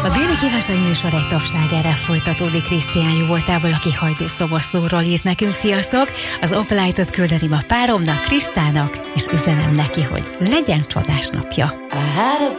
A déli kívánság műsor egy top slágerrel folytatódik Krisztián Jó voltából, aki Hajdú Szoboszlóról írt nekünk. Sziasztok! Az Opelight-ot küldeném a páromnak, Krisztának, és üzenem neki, hogy legyen csodás napja.